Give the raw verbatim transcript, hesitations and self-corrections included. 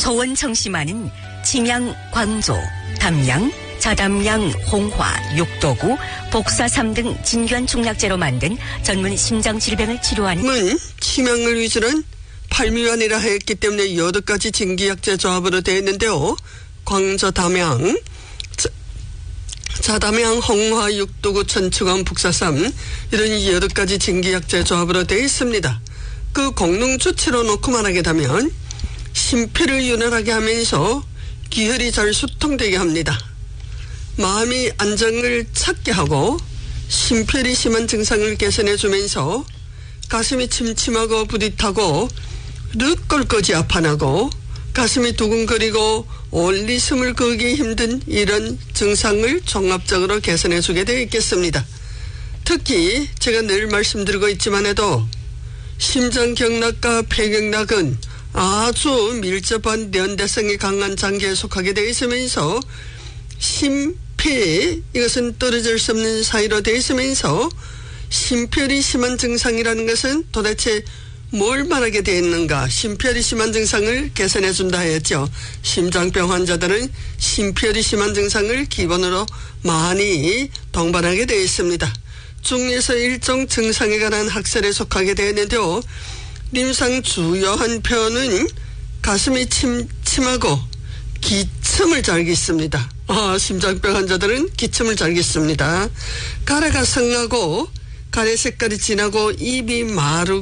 조원청 씨만은 침양, 광조, 담양, 자담양, 홍화, 육도구, 복사삼 등 진귀한 중약제로 만든 전문 심장질병을 치료하는 은 침양을 위주로 팔미환이라 했기 때문에 여덟 가지 진기약제 조합으로 되어 있는데요. 광저 담양, 자, 자담양, 홍화, 육도구, 천추감, 복사삼 이런 여덟 가지 진기약제 조합으로 되어 있습니다. 그 공능 주치로 놓고 말하게 되면 심폐를 윤활하게 하면서 기혈이 잘 수통되게 합니다. 마음이 안정을 찾게 하고 심폐리 심한 증상을 개선해 주면서 가슴이 침침하고 부릿하고 르껄거지 아파나고 가슴이 두근거리고 올리 숨을 거기 힘든 이런 증상을 종합적으로 개선해 주게 되어 있겠습니다. 특히 제가 늘 말씀드리고 있지만 해도 심장경락과 폐경락은 아주 밀접한 연대성이 강한 장기에 속하게 되어 있으면서 심폐 이것은 떨어질 수 없는 사이로 되어 있으면서 심폐리 심한 증상이라는 것은 도대체 뭘 말하게 되어 있는가. 심폐리 심한 증상을 개선해 준다 했죠. 심장병 환자들은 심폐리 심한 증상을 기본으로 많이 동반하게 되어 있습니다. 중에서 일종 증상에 관한 학설에 속하게 되어 있는데요. 림상 주요한 표현은 가슴이 침침하고 기침을 잘 깃습니다. 아, 심장병 환자들은 기침을 잘 깃습니다. 가래가 성하고 가래 색깔이 진하고 입이 마르고